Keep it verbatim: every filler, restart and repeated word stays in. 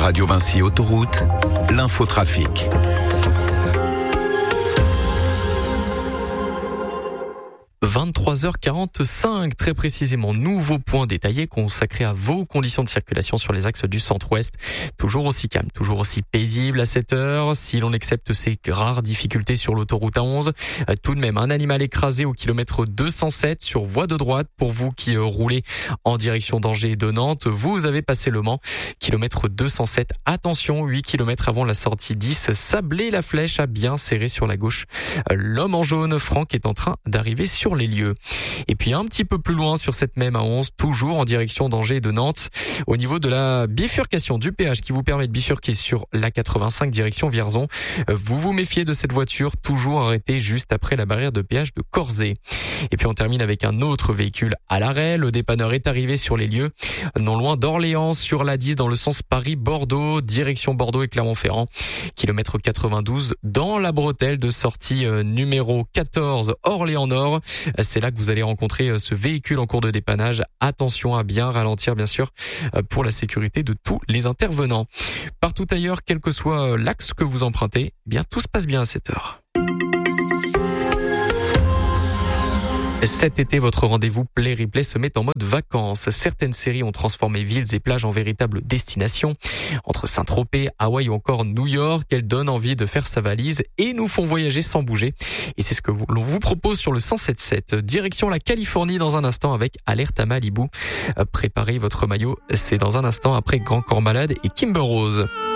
Radio Vinci Autoroute, l'infotrafic. vingt-trois heures quarante-cinq, très précisément, nouveau point détaillé consacré à vos conditions de circulation sur les axes du centre-ouest. Toujours aussi calme, toujours aussi paisible à cette heure, si l'on accepte ces rares difficultés sur l'autoroute A onze. Tout de même, un animal écrasé au kilomètre deux cent sept sur voie de droite pour vous qui roulez en direction d'Angers et de Nantes. Vous avez passé le Mans, kilomètre deux cent sept. Attention, huit kilomètres avant la sortie dix, Sablé-la-Flèche a bien serré sur la gauche. L'homme en jaune, Franck, est en train d'arriver sur les lieux. Et puis un petit peu plus loin sur cette même A onze, toujours en direction d'Angers et de Nantes, au niveau de la bifurcation du péage qui vous permet de bifurquer sur l'A quatre-vingt-cinq direction Vierzon. Vous vous méfiez de cette voiture, toujours arrêtée juste après la barrière de péage de Corzé. Et puis on termine avec un autre véhicule à l'arrêt. Le dépanneur est arrivé sur les lieux, non loin d'Orléans, sur l'A dix dans le sens Paris-Bordeaux, direction Bordeaux et Clermont-Ferrand, kilomètre quatre-vingt-douze dans la bretelle de sortie numéro quatorze Orléans-Nord. C'est là que vous allez rencontrer ce véhicule en cours de dépannage. Attention à bien ralentir, bien sûr, pour la sécurité de tous les intervenants. Partout ailleurs, quel que soit l'axe que vous empruntez, eh bien tout se passe bien à cette heure. Cet été, votre rendez-vous Play Replay se met en mode vacances. Certaines séries ont transformé villes et plages en véritables destinations. Entre Saint-Tropez, Hawaï ou encore New York, elles donnent envie de faire sa valise et nous font voyager sans bouger. Et c'est ce que l'on vous propose sur le cent sept sept. Direction la Californie dans un instant avec Alerte à Malibu. Préparez votre maillot, c'est dans un instant après Grand Corps Malade et Kimber Rose.